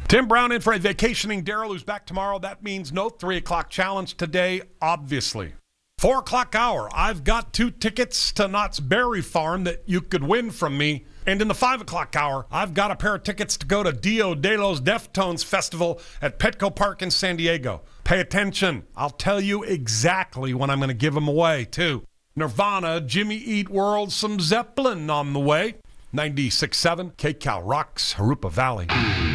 Tim Brown in for a vacationing Daryl, who's back tomorrow. That means no 3 o'clock challenge today, obviously. 4 o'clock hour, I've got 2 tickets to Knott's Berry Farm that you could win from me. And in the 5 o'clock hour, I've got a pair of tickets to go to Dio De Los Deftones Festival at Petco Park in San Diego. Pay attention. I'll tell you exactly when I'm going to give them away, too. Nirvana, Jimmy Eat World, some Zeppelin on the way. 96.7, KCal rocks, Harupa Valley.